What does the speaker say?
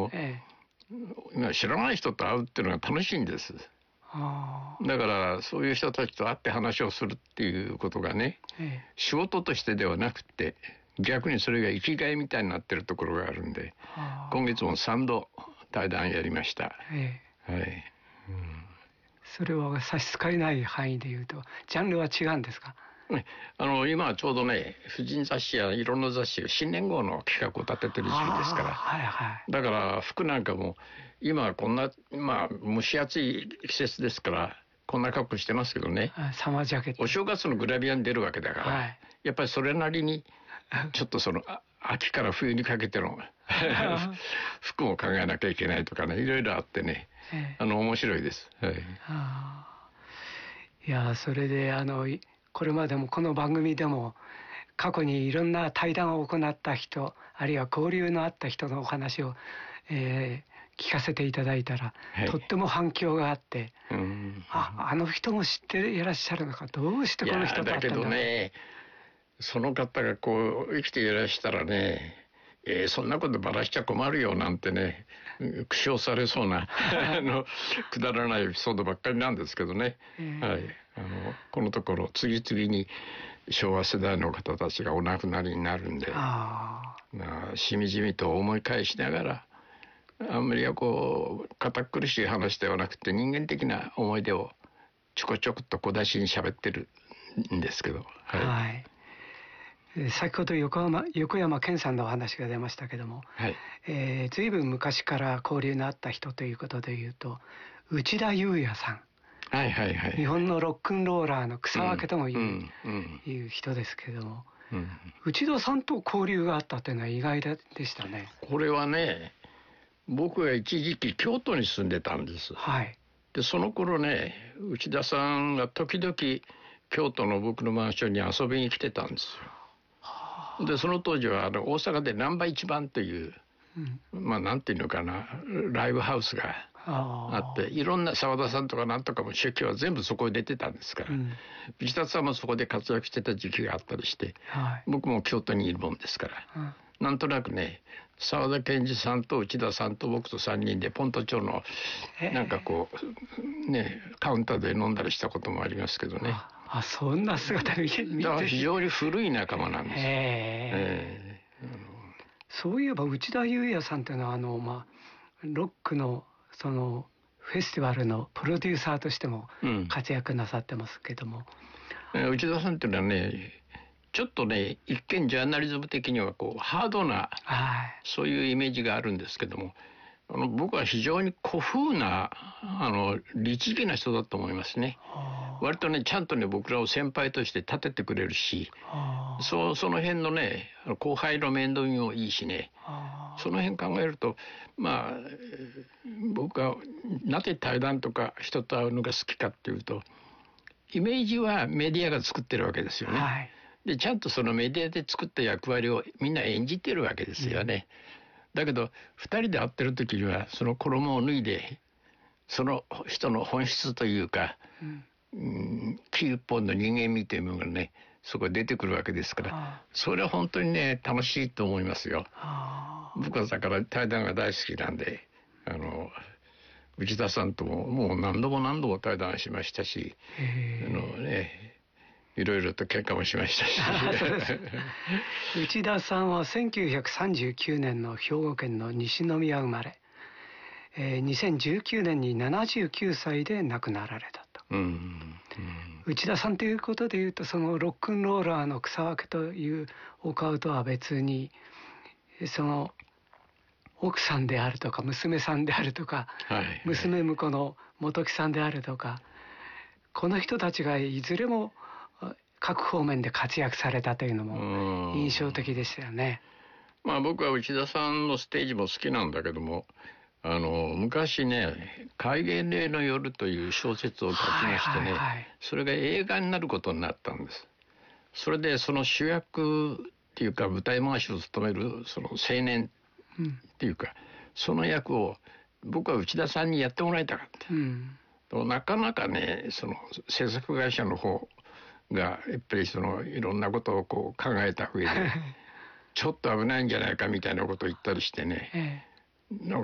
知らない人と会うっていうのが楽しいんです。だからそういう人たちと会って話をするっていうことがね、仕事としてではなくて逆にそれが生きがいみたいになってるところがあるんで、今月も3度対談やりました。はい。 それは差し支えない範囲でいうとジャンルは違うんですか？ 今はちょうどね、婦人雑誌やいろんな雑誌が新年号の企画を立ててる時期ですから、だから服なんかも今こんな、蒸し暑い季節ですからこんな格好してますけどね、 サマージャケット、 お正月のグラビアに出るわけだから、やっぱりそれなりにちょっとその秋から冬にかけての服も考えなきゃいけないとかね、いろいろあってね、面白いです。 いや、それでこれまでもこの番組でも過去にいろんな対談を行った人、あるいは交流のあった人のお話を、聞かせていただいたら、とっても反響があって、あの人も知っていらっしゃるのか、どうしてこの人と会ったんだろう。 だけどね、その方がこう生きていらしたらね、そんなことばらしちゃ困るよなんてね、苦笑されそうなくだらないエピソードばっかりなんですけどね、このところ次々に昭和世代の方たちがお亡くなりになるんで、しみじみと思い返しながら、あんまりこう堅苦しい話ではなくて人間的な思い出をちょこちょこっと小出しに喋ってるんですけど、 先ほど横山健さんのお話が出ましたけども、随分昔から交流のあった人ということでいうと内田裕也さん、日本のロックンローラーの草分けともいう人ですけれども、内田さんと交流があったというのは意外でしたね。 これはね、僕が一時期京都に住んでたんです。でその頃ね、内田さんが時々京都の僕のマンションに遊びに来てたんですよ。でその当時は大阪で難波一番という、なんていうのかな、ライブハウスがあって、いろんな澤田さんとかなんとかも初期は全部そこに出てたんですから、内田さんもそこで活躍してた時期があったりして、僕も京都にいるもんですから、なんとなくね、沢田研二さんと内田さんと僕と3人でポント町のなんかこうね、カウンターで飲んだりしたこともありますけどね。 そんな姿見てだから非常に古い仲間なんです。 そういえば内田裕也さんというのはロックのそのフェスティバルのプロデューサーとしても活躍なさってますけども、 内田さんっていうのはね、ちょっとね、一見ジャーナリズム的にはこうハードな、そういうイメージがあるんですけども、僕は非常に古風な律儀な人だと思いますね。割とね、ちゃんとね、僕らを先輩として立ててくれるし、その辺のね、後輩の面倒見もいいしね、その辺考えると、僕はなぜ対談とか人と会うのが好きかっていうと、イメージはメディアが作ってるわけですよね。でちゃんとそのメディアで作った役割をみんな演じてるわけですよね。だけど2人で会ってる時にはその衣を脱いで、その人の本質というか、木一本の人間味というものがね、そこに出てくるわけですから、それは本当にね、楽しいと思いますよ。僕はだから対談が大好きなんで、内田さんともう何度も対談しましたし、いろいろと喧嘩もしましたし内田さんは1939年の兵庫県の西宮生まれ、2019年に79歳で亡くなられたと。内田さんということでいうと、そのロックンローラーの草分けというお顔とは別に、その奥さんであるとか娘さんであるとか、娘婿の本木さんであるとか、この人たちがいずれも各方面で活躍されたというのも印象的でしたよね。 僕は内田さんのステージも好きなんだけども、昔ね、戒厳令の夜という小説を書きましてね、それが映画になることになったんです。それでその主役っていうか舞台回しを務めるその青年っていうか、その役を僕は内田さんにやってもらいたかった、なかなかね、その制作会社の方がやっぱりそのいろんなことをこう考えた上でちょっと危ないんじゃないかみたいなことを言ったりしてね、なん